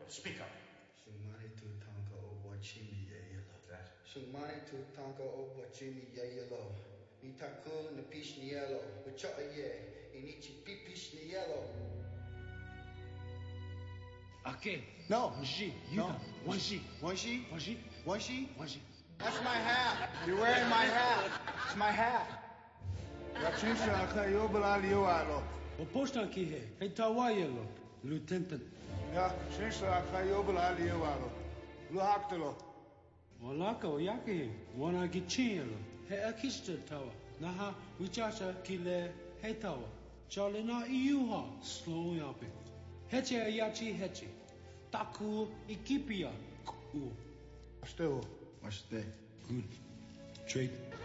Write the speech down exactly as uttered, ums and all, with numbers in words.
Speak up. Shumani tu tanka o wachimi yelo. That? Shumani tu tanka o wachimi yelo. Nitaku na pishni yelo. Wacha ye. Inichi pipishni yelo. Okay. No. One she. You No. come. One she. One she? One she. One she? One she. That's my hat. You're wearing my hat. It's my hat. Rachinsha akayobala liwalo. O posta ki he. He tawayelo. Lieutenant. Ya, chinsha akayobala liwalo. Luhaktelo. Walaka o yake he. Wana ki chielo. He akista tawa. Naha wichacha ki le he tawa. Chale na iuha. Slow yape. Heche yachi heche. Taku ikipia. Ku. Still. What's that? Good. Trade.